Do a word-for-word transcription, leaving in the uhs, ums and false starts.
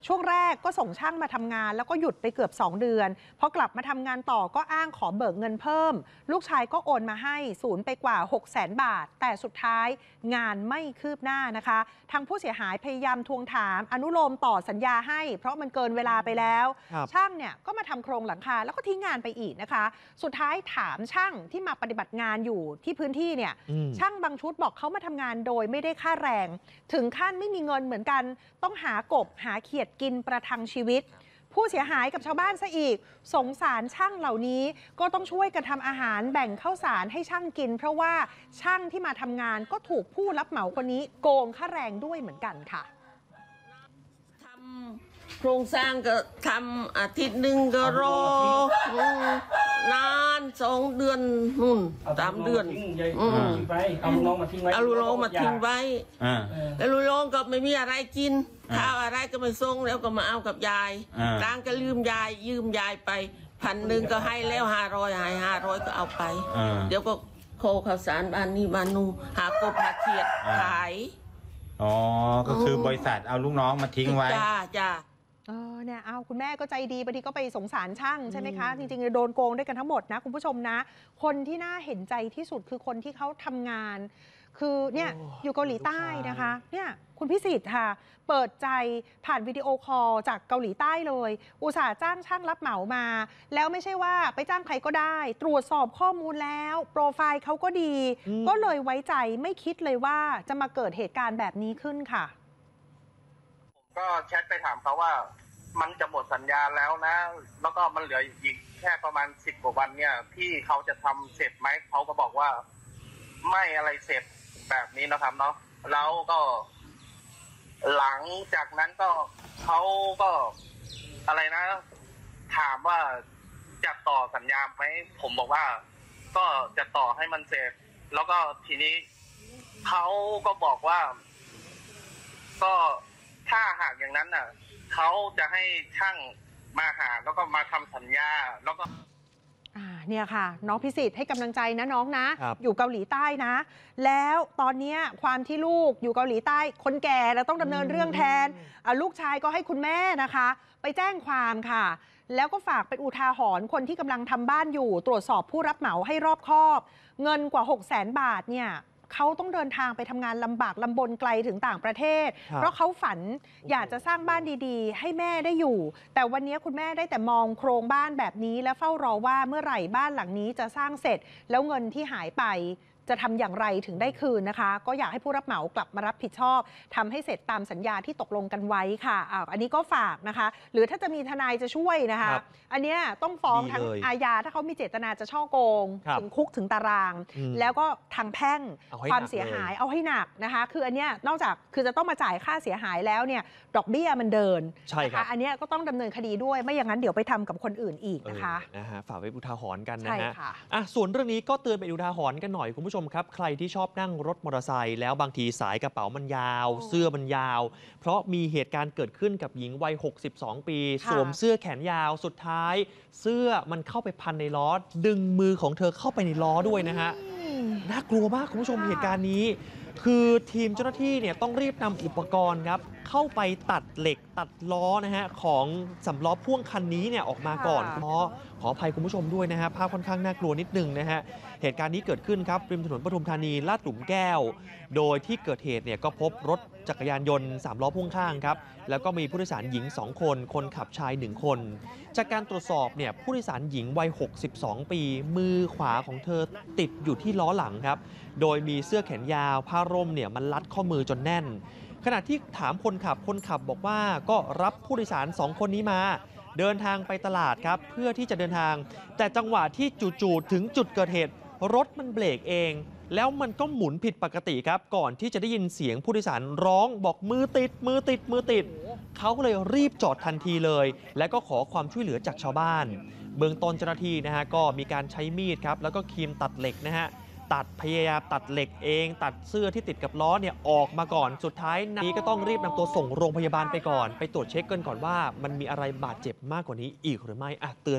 ช่วงแรกก็ส่งช่างมาทำงานแล้วก็หยุดไปเกือบสองเดือนพอกลับมาทำงานต่อก็อ้างขอเบิกเงินเพิ่มลูกชายก็โอนมาให้ศูนย์ไปกว่า หกแสน บาทแต่สุดท้ายงานไม่คืบหน้านะคะทางผู้เสียหายพยายามทวงถามอนุโลมต่อสัญญาให้เพราะมันเกินเวลาไปแล้วช่างเนี่ยก็มาทำโครงหลังคาแล้วก็ทิ้งงานไปอีกนะคะสุดท้ายถามช่างที่มาปฏิบัติงานอยู่ที่พื้นที่เนี่ยช่างบางชุดบอกเขามาทำงานโดยไม่ได้ค่าแรงถึงขั้นไม่มีเงินเหมือนกันต้องหากบหาเขียดกินประทังชีวิตผู้เสียหายกับชาวบ้านซะอีกสงสารช่างเหล่านี้ก็ต้องช่วยกันทำอาหารแบ่งข้าวสารให้ช่างกินเพราะว่าช่างที่มาทำงานก็ถูกผู้รับเหมาคนนี้โกงค่าแรงด้วยเหมือนกันค่ะทำโครงสร้างก็ทำอาทิตย์หนึ่งก็รอนานสองเดือนนู่นสามเดือนเอาลูกน้องมาทิ้งไว้เอาลูกน้องมาทิ้งไว้แล้วลูกน้องก็ไม่มีอะไรกินข้าวอะไรก็ไม่ส่งแล้วก็มาเอากับยายร้านก็ลืมยายยืมยายไปพันหนึ่งก็ให้แล้วห้าร้อยหายห้าร้อยก็เอาไปเดี๋ยวก็โคข้าวสารบ้านนี้บ้านนู้หากบหาเขียดขายอ๋อก็คือบริษัทเอาลูกน้องมาทิ้งไว้จ้าจ้าเออเนี่ยเอาคุณแม่ก็ใจดีบางทีก็ไปสงสารช่างใช่ไหมคะจริงๆโดนโกงด้วยกันทั้งหมดนะคุณผู้ชมนะคนที่น่าเห็นใจที่สุดคือคนที่เขาทำงานคือเนี่ยอยู่เกาหลีใต้นะคะเนี่ยคุณพิสิทธิ์ค่ะเปิดใจผ่านวิดีโอคอลจากเกาหลีใต้เลยอุตส่าห์จ้างช่างรับเหมามาแล้วไม่ใช่ว่าไปจ้างใครก็ได้ตรวจสอบข้อมูลแล้วโปรไฟล์เขาก็ดีก็เลยไว้ใจไม่คิดเลยว่าจะมาเกิดเหตุการณ์แบบนี้ขึ้นค่ะผมก็แชทไปถามเขาว่ามันจะหมดสัญญาแล้วนะแล้วก็มันเหลืออีกแค่ประมาณสิบกว่าวันเนี่ยพี่เขาจะทำเสร็จไหมเขาก็บอกว่าไม่อะไรเสร็จแบบนี้นะครับเนาะแล้วก็หลังจากนั้นก็เขาก็อะไรนะถามว่าจะต่อสัญญาไหมผมบอกว่าก็จะต่อให้มันเสร็จแล้วก็ทีนี้เขาก็บอกว่าก็ถ้าหากอย่างนั้นน่ะเขาจะให้ช่างมาหาแล้วก็มาทำสัญญาแล้วก็เนี่ยค่ะน้องพิสิทธิ์ให้กำลังใจนะน้องนะอยู่เกาหลีใต้นะแล้วตอนนี้ความที่ลูกอยู่เกาหลีใต้คนแก่แล้วต้องดำเนินเรื่องแทนลูกชายก็ให้คุณแม่นะคะไปแจ้งความค่ะแล้วก็ฝากเป็นอุทาหรณ์คนที่กำลังทำบ้านอยู่ตรวจสอบผู้รับเหมาให้รอบคอบเงินกว่า หกแสน บาทเนี่ยเขาต้องเดินทางไปทำงานลำบากลำบนไกลถึงต่างประเทศเพราะเขาฝันอยากจะสร้างบ้านดีๆให้แม่ได้อยู่แต่วันนี้คุณแม่ได้แต่มองโครงบ้านแบบนี้และเฝ้ารอว่าเมื่อไหร่บ้านหลังนี้จะสร้างเสร็จแล้วเงินที่หายไปจะทำอย่างไรถึงได้คืนนะคะก็อยากให้ผู้รับเหมากลับมารับผิดชอบทำให้เสร็จตามสัญญาที่ตกลงกันไว้ค่ะอ้าวอันนี้ก็ฝากนะคะหรือถ้าจะมีทนายจะช่วยนะคะอันนี้ต้องฟ้องทั้งอาญาถ้าเขามีเจตนาจะช่อโกงถึงคุกถึงตารางแล้วก็ทางแพ่งความเสียหายเอาให้หนักนะคะคืออันนี้นอกจากคือจะต้องมาจ่ายค่าเสียหายแล้วเนี่ยดอกเบี้ยมันเดินใช่ครับอันนี้ก็ต้องดำเนินคดีด้วยไม่อย่างนั้นเดี๋ยวไปทำกับคนอื่นอีกนะคะนะฮะฝากไว้อุทาหรณ์กันนะฮะอ่ะส่วนเรื่องนี้ก็เตือนเป็นอุทาหรณ์กันหน่อยคุณผู้ชมครับใครที่ชอบนั่งรถมอเตอร์ไซค์แล้วบางทีสายกระเป๋ามันยาวเสื้อมันยาวเพราะมีเหตุการณ์เกิดขึ้นกับหญิงวัยหกสิบสองปีสวมเสื้อแขนยาวสุดท้ายเสื้อมันเข้าไปพันในล้อดึงมือของเธอเข้าไปในล้อด้วยนะฮะน่ากลัวมากคุณผู้ชมเหตุการณ์นี้คือทีมเจ้าหน้าที่เนี่ยต้องรีบนำอุปกรณ์ครับเข้าไปตัดเหล็กตัดล้อนะฮะของสำล้อพ่วงคันนี้เนี่ยออกมาก่อนเพราะขออภัยคุณผู้ชมด้วยนะฮะภาพค่อนข้างน่ากลัวนิดนึงนะฮะเหตุการณ์นี้เกิดขึ้นครับริมถนนปทุมธานีลาดหลุมแก้วโดยที่เกิดเหตุเนี่ยก็พบรถจักรยานยนต์สามล้อพ่วงข้างครับแล้วก็มีผู้โดยสารหญิงสองคนคนขับชายหนึ่งคนจากการตรวจสอบเนี่ยผู้โดยสารหญิงวัยหกสิบสองปีมือขวาของเธอติดอยู่ที่ล้อหลังครับโดยมีเสื้อแขนยาวผ้าร่มเนี่ยมันรัดข้อมือจนแน่นขณะที่ถามคนขับคนขับบอกว่าก็รับผู้โดยสารสองคนนี้มาเดินทางไปตลาดครับเพื่อที่จะเดินทางแต่จังหวะที่จู่ๆถึงจุดเกิดเหตุรถมันเบรกเองแล้วมันก็หมุนผิดปกติครับก่อนที่จะได้ยินเสียงผู้โดยสารร้องบอกมือติดมือติดมือติดเขาก็เลยรีบจอดทันทีเลยและก็ขอความช่วยเหลือจากชาวบ้านเบื้องต้นเจ้าหน้าที่นะฮะก็มีการใช้มีดครับแล้วก็ครีมตัดเหล็กนะฮะตัดพยายามตัดเหล็กเองตัดเสื้อที่ติดกับล้อเนี่ยออกมาก่อนสุดท้ายนี้ก็ต้องรีบนำตัวส่งโรงพยาบาลไปก่อนไปตรวจเช็คกันก่อนว่ามันมีอะไรบาดเจ็บมากกว่านี้อีกหรือไม่อ่ะเตือน